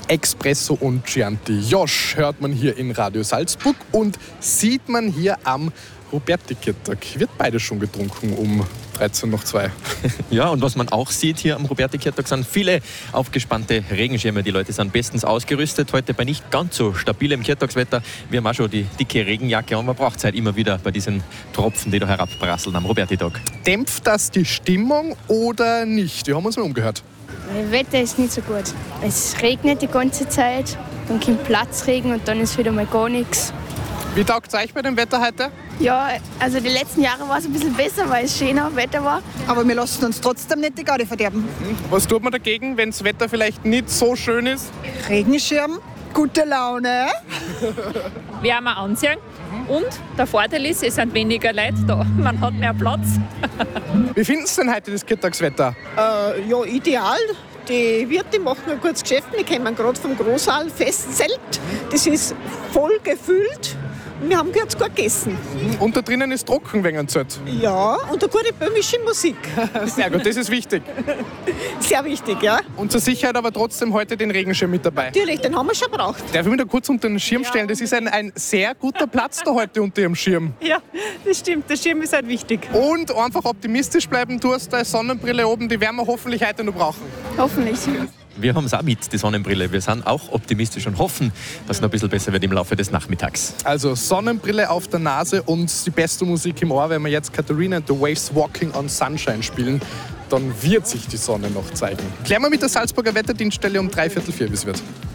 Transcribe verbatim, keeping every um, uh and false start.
Espresso und Chianti Josh hört man hier in Radio Salzburg und sieht man hier am Roberti-Kirtag. Wird beide schon getrunken um dreizehn nach zwei. Ja, und was man auch sieht hier am Roberti-Kirtag sind viele aufgespannte Regenschirme. Die Leute sind bestens ausgerüstet. Heute bei nicht ganz so stabilem Kirtagswetter. Wir haben auch schon die dicke Regenjacke und man braucht es halt immer wieder bei diesen Tropfen, die da herabprasseln am Roberti-Tag. Dämpft das die Stimmung oder nicht? Wir haben uns mal umgehört. Das Wetter ist nicht so gut. Es regnet die ganze Zeit, dann kommt Platzregen und dann ist wieder mal gar nichts. Wie taugt es euch bei dem Wetter heute? Ja, also die letzten Jahre war es ein bisschen besser, weil es schöner Wetter war. Aber wir lassen uns trotzdem nicht die Garde verderben. Was tut man dagegen, wenn das Wetter vielleicht nicht so schön ist? Regenschirm, gute Laune. Wärmer anziehen. Und der Vorteil ist, es sind weniger Leute da. Man hat mehr Platz. Wie finden Sie denn heute das Kirtagswetter? Äh, ja, ideal. Die Wirte machen ein gutes Geschäft. Wir kommen gerade vom Großsaal Festzelt. Das ist voll gefüllt. Wir haben jetzt gut gegessen. Und da drinnen ist trocken wegen dem Zelt. Ja, und eine gute böhmische Musik. Sehr gut, das ist wichtig. Sehr wichtig, ja. Und zur Sicherheit aber trotzdem heute den Regenschirm mit dabei. Natürlich, den haben wir schon gebraucht. Darf ich mich da kurz unter den Schirm stellen? Das ist ein, ein sehr guter Platz da heute unter Ihrem Schirm. Ja, das stimmt. Der Schirm ist halt wichtig. Und einfach optimistisch bleiben. Du hast deine Sonnenbrille oben, die werden wir hoffentlich heute noch brauchen. Hoffentlich. Wir haben es auch mit, die Sonnenbrille. Wir sind auch optimistisch und hoffen, dass es noch ein bisschen besser wird im Laufe des Nachmittags. Also Sonnenbrille auf der Nase und die beste Musik im Ohr. Wenn wir jetzt Katharina and the Waves Walking on Sunshine spielen, dann wird sich die Sonne noch zeigen. Klären wir mit der Salzburger Wetterdienststelle um dreiviertel vier, wie es wird.